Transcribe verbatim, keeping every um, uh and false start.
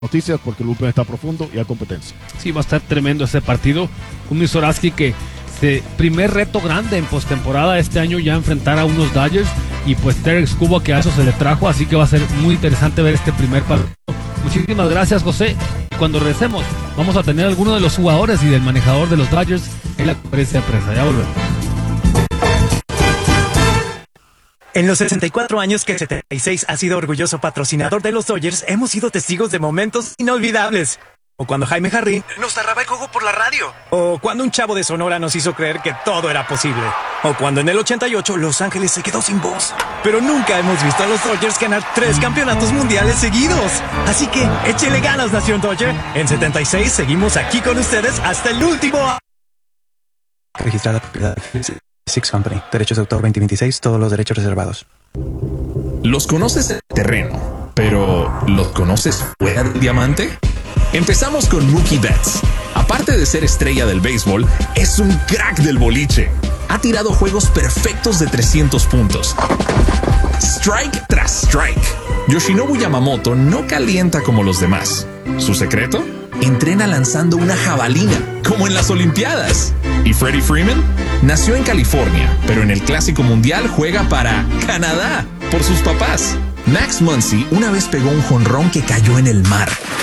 noticias porque el bullpen está profundo y hay competencia. Sí, va a estar tremendo ese partido. Un Misoraski que se, primer reto grande en postemporada este año ya enfrentar a unos Dodgers y pues Tarik Skubal que a eso se le trajo, así que va a ser muy interesante ver este primer partido. Muchísimas gracias, José. Cuando regresemos vamos a tener algunos de los jugadores y del manejador de los Dodgers en la conferencia de prensa. Ya volvemos. En los sesenta y cuatro años que el setenta y seis ha sido orgulloso patrocinador de los Dodgers, hemos sido testigos de momentos inolvidables. O cuando Jaime Jarrín nos narraba el juego por la radio. O cuando un chavo de Sonora nos hizo creer que todo era posible. O cuando en el ochenta y ocho Los Ángeles se quedó sin voz. Pero nunca hemos visto a los Dodgers ganar tres campeonatos mundiales seguidos. Así que échele ganas, Nación Dodger. En setenta y seis seguimos aquí con ustedes hasta el último. Registrada propiedad Six Company. Derechos de autor veinte veintiséis, todos los derechos reservados. Los conoces en el terreno, pero ¿los conoces fuera del diamante? Empezamos con Mookie Betts. Aparte de ser estrella del béisbol, es un crack del boliche. Ha tirado juegos perfectos de trescientos puntos. Strike tras strike. Yoshinobu Yamamoto no calienta como los demás. ¿Su secreto? Entrena lanzando una jabalina, como en las Olimpiadas. ¿Y Freddie Freeman? Nació en California, pero en el Clásico Mundial juega para Canadá, por sus papás. Max Muncy una vez pegó un jonrón que cayó en el mar.